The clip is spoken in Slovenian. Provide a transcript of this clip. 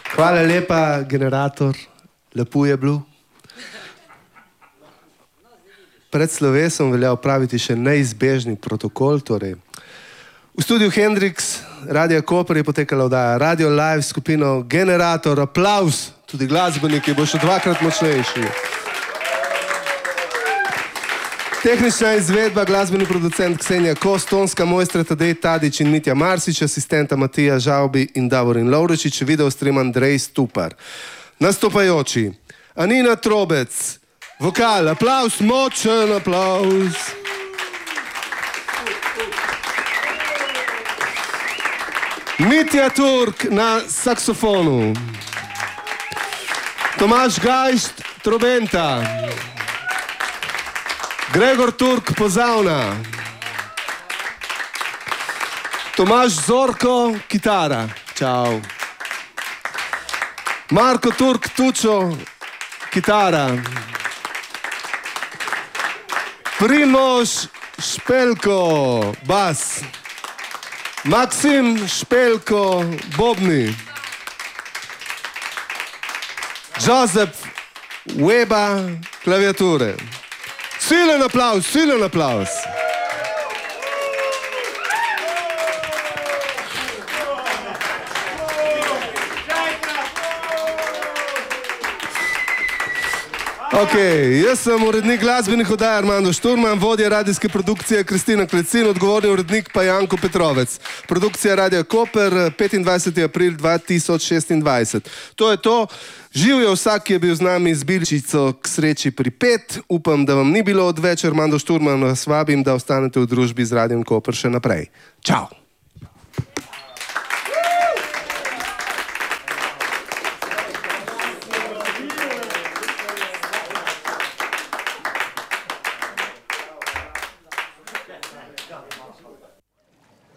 Hvala lepa, generator. Lepo je bilo. Pred slovesom velja opraviti še neizbežni protokol. Torej. V studiu Hendrix, Radia Koper je potekala oddaja Radio Live skupino Generator. Aplavz, tudi glasbeniki, bo še dvakrat močnejši. Tehnična izvedba, glasbeni producent Ksenija Kos, tonska mojstra Tadej Tadić in Mitja Marsič, asistenta Matija Žavbi in Davorin Lovrečič, video stream Andrej Stupar. Nastopajoči Anina Trobec, vokal, aplavz, močen aplavz. Mitja Turk na saksofonu. Tomaž Gajšt, trobenta. Gregor Turk, pozavna. Tomaž Zorko, kitara. Čau. Marko Turk, tučo, kitara. Primož Špelko, bas. Maksim Špelko, bobni. Josep Weba, klaviature. Silen aplavz, silen aplavz. Ok, jaz sem urednik glasbenih oddaj Armando Šturman, vodja radijske produkcije Kristina Klecin, odgovorni urednik pa Janko Petrovec. Produkcija Radia Koper, 25. april 2026. To je to. Živijo vsak, ki je bil z nami z Bilčico k sreči pri 5. Upam, da vam ni bilo odveč. Armando Šturman vas vabim, da ostanete v družbi z Radijem Koper še naprej. Čau!